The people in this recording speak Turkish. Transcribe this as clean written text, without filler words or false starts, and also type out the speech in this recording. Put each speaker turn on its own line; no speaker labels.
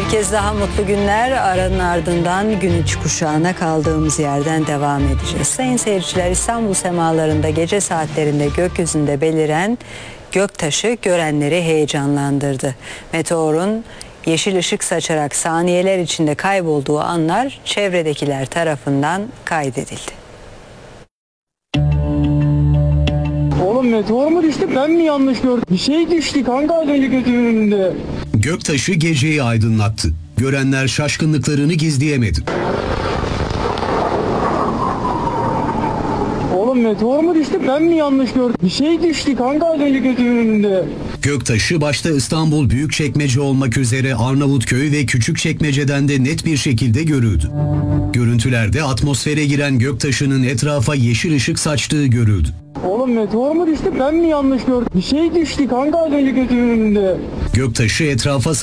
Bir kez daha mutlu günler. Aranın ardından gün üç kuşağına kaldığımız yerden devam edeceğiz. Sayın seyirciler, İstanbul semalarında gece saatlerinde gökyüzünde beliren göktaşı görenleri heyecanlandırdı. Meteorun yeşil ışık saçarak saniyeler içinde kaybolduğu anlar çevredekiler tarafından kaydedildi.
Oğlum meteor mu düştü, ben mi yanlış gördüm? Bir şey düştü kanka az önce gözümün önünde.
Göktaşı geceyi aydınlattı. Görenler şaşkınlıklarını gizleyemedi.
Oğlum meteor mu düştü, ben mi yanlış gördüm? Bir şey düştü kanka az önce gözümün önünde.
Göktaşı başta İstanbul Büyükçekmece olmak üzere Arnavutköy ve Küçükçekmece'den de net bir şekilde görüldü. Görüntülerde atmosfere giren göktaşının etrafa yeşil ışık saçtığı görüldü.
Oğlum meteor mu düştü, ben mi yanlış gördüm? Bir şey düştü kanka az önce gözümün önünde.
Göktaşı etrafa